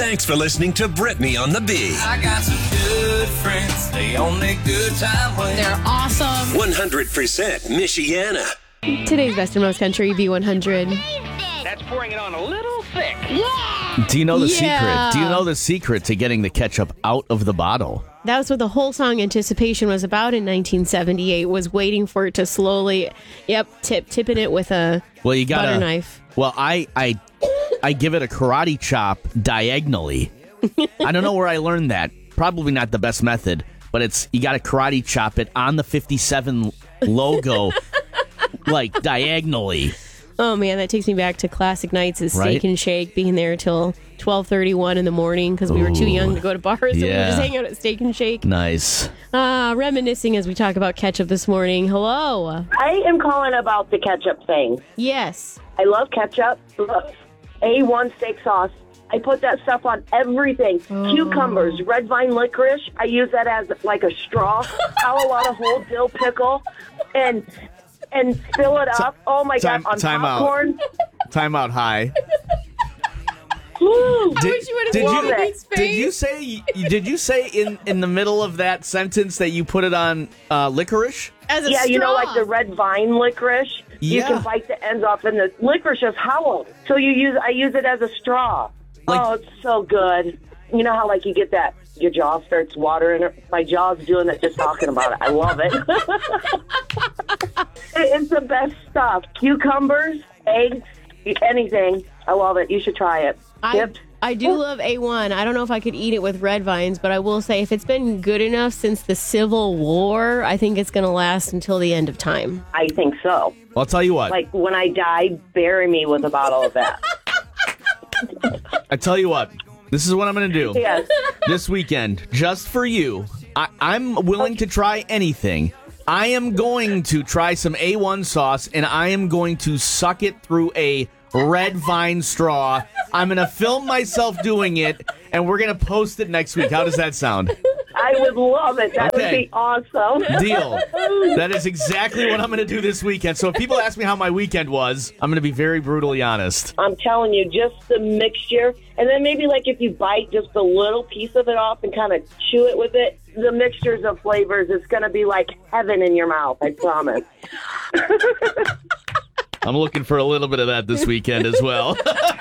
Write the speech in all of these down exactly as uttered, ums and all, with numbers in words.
Thanks for listening to Brittany on the Bee. I got some good friends. They on a good time with. They're awesome. one hundred percent Michiana. Today's Best and Most Country B one hundred. That's pouring it on a little thick. Yeah. Do you know the Yeah. secret? Do you know the secret to getting the ketchup out of the bottle? That was what the whole song Anticipation was about in nineteen seventy-eight, was waiting for it to slowly, yep, tip, tipping it with a Well, you gotta, butter knife. Well, I, I, I give it a karate chop diagonally. I don't know where I learned that. Probably not the best method, but it's you got to karate chop it on the fifty-seven logo, like diagonally. Oh, man, that takes me back to classic nights at Steak Right? and Shake, being there till twelve thirty-one in the morning because we were too Ooh. young to go to bars, so we Yeah. were just hanging out at Steak and Shake. Nice. Ah, reminiscing as we talk about ketchup this morning. Hello. I am calling about the ketchup thing. Yes. I love ketchup. Look, A one steak sauce. I put that stuff on everything. Oh. Cucumbers, red vine licorice. I use that as like a straw. Colorado whole dill pickle, and and fill it up. Oh my time- god, on time out. popcorn. Time out high. Woo. I wish you would have did seen you, Nate's face. did you say did you say in, in the middle of that sentence that you put it on uh, licorice? As a Yeah, you know, straw. like the red vine licorice. You Yeah. can bite the ends off, and the licorice is hollow. So you use, I use it as a straw. Like- oh, it's so good. You know how like you get that, your jaw starts watering. My jaw's doing it just talking about it. I love it. It's the best stuff. Cucumbers, eggs, anything. I love it. You should try it. I, Dipped. I do love A one. I don't know if I could eat it with red vines, but I will say if it's been good enough since the Civil War, I think it's going to last until the end of time. I think so. I'll tell you what. Like when I die, bury me with a bottle of that. I tell you what. This is what I'm going to do. Yes. This weekend, just for you, I, I'm willing to try anything. I am going to try some A one sauce, and I am going to suck it through a red vine straw. I'm going to film myself doing it, and we're going to post it next week. How does that sound? I would love it. That Okay. would be awesome. Deal. That is exactly what I'm going to do this weekend. So if people ask me how my weekend was, I'm going to be very brutally honest. I'm telling you, just the mixture. And then maybe like if you bite just a little piece of it off and kind of chew it with it, the mixtures of flavors, it's going to be like heaven in your mouth, I promise. I'm looking for a little bit of that this weekend as well.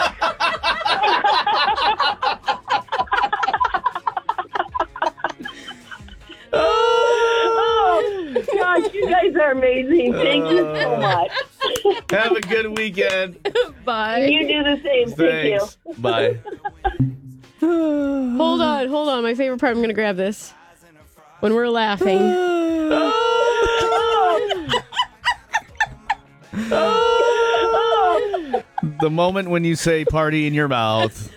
Oh, gosh, you guys are amazing. Thank you so much. Have a good weekend. Bye. You do the same. Thank you. Thanks. Bye. Hold on, hold on. My favorite part, I'm going to grab this. When we're laughing. The moment when you say party in your mouth.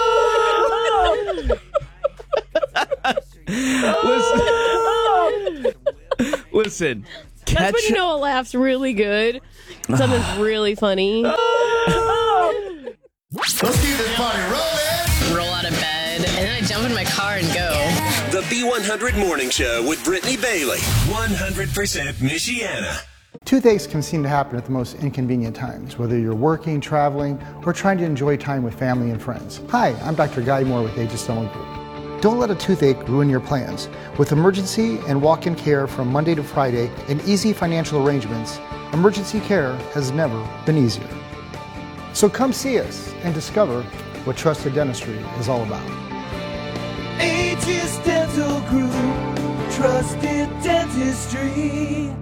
Listen. Listen. That's when you Ketchup. know a laugh's really good. Something's really funny. Let's keep this party rolling. Roll out of bed, and then I jump in my car and go. The B one hundred Morning Show with Brittany Bailey. one hundred percent Michiana. Toothaches can seem to happen at the most inconvenient times, whether you're working, traveling, or trying to enjoy time with family and friends. Hi, I'm Doctor Guy Moore with Aegis Dental Group. Don't let a toothache ruin your plans. With emergency and walk-in care from Monday to Friday and easy financial arrangements, emergency care has never been easier. So come see us and discover what trusted dentistry is all about. Aegis Dental Group, trusted dentistry.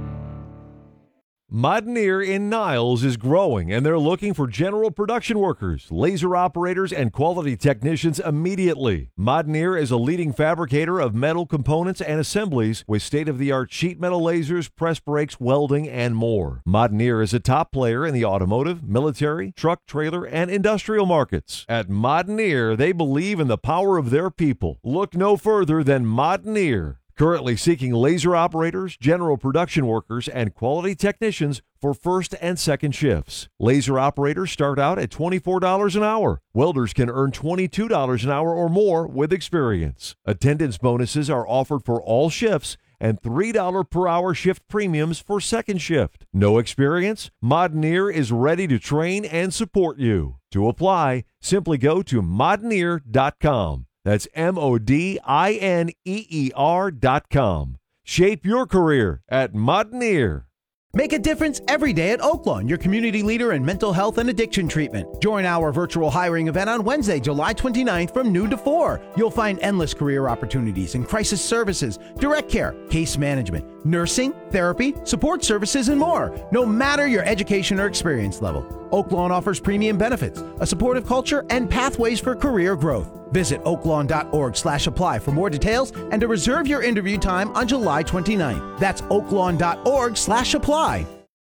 Modern in Niles is growing, and they're looking for general production workers, laser operators, and quality technicians immediately. Modern is a leading fabricator of metal components and assemblies with state-of-the-art sheet metal lasers, press brakes, welding, and more. Modern is a top player in the automotive, military, truck, trailer, and industrial markets. At Modern, they believe in the power of their people. Look no further than Modern. Currently seeking laser operators, general production workers, and quality technicians for first and second shifts. Laser operators start out at twenty-four dollars an hour. Welders can earn twenty-two dollars an hour or more with experience. Attendance bonuses are offered for all shifts, and three dollars per hour shift premiums for second shift. No experience? Modneer is ready to train and support you. To apply, simply go to modneer dot com. That's M O D I N E E R dot com. Shape your career at Modneer. Make a difference every day at Oaklawn, your community leader in mental health and addiction treatment. Join our virtual hiring event on Wednesday, July twenty-ninth from noon to four. You'll find endless career opportunities in crisis services, direct care, case management, nursing, therapy, support services, and more, no matter your education or experience level. Oaklawn offers premium benefits, a supportive culture, and pathways for career growth. Visit oaklawn.org slash apply for more details and to reserve your interview time on July twenty-ninth. That's oaklawn.org slash apply.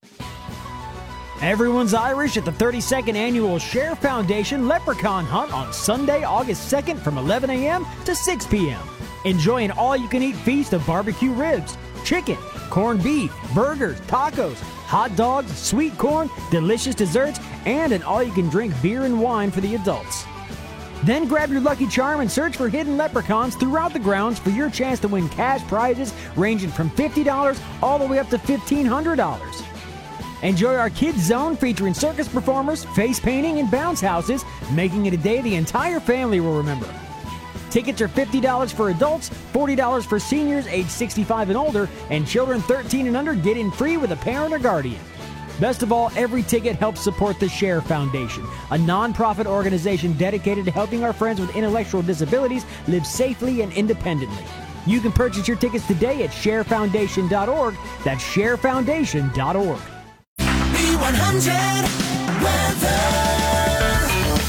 Everyone's Irish at the thirty-second Annual Share Foundation Leprechaun Hunt on Sunday, August second from eleven a.m. to six p.m. Enjoy an all-you-can-eat feast of barbecue ribs, chicken, corned beef, burgers, tacos, hot dogs, sweet corn, delicious desserts, and an all-you-can-drink beer and wine for the adults. Then grab your lucky charm and search for hidden leprechauns throughout the grounds for your chance to win cash prizes ranging from fifty dollars all the way up to fifteen hundred dollars. Enjoy our Kids Zone featuring circus performers, face painting, and bounce houses, making it a day the entire family will remember. Tickets are fifty dollars for adults, forty dollars for seniors age sixty-five and older, and children thirteen and under get in free with a parent or guardian. Best of all, every ticket helps support the Share Foundation, a nonprofit organization dedicated to helping our friends with intellectual disabilities live safely and independently. You can purchase your tickets today at share foundation dot org. That's share foundation dot org. B one hundred weather.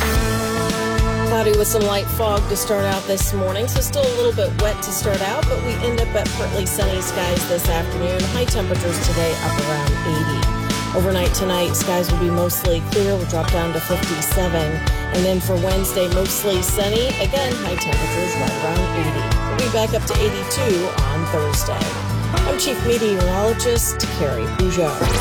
Cloudy with some light fog to start out this morning, so still a little bit wet to start out, but we end up at partly sunny skies this afternoon. High temperatures today up around eighty. Overnight tonight, skies will be mostly clear. We'll drop down to fifty-seven. And then for Wednesday, mostly sunny. Again, high temperatures right around eighty. We'll be back up to eighty-two on Thursday. I'm Chief Meteorologist Carrie Pujol.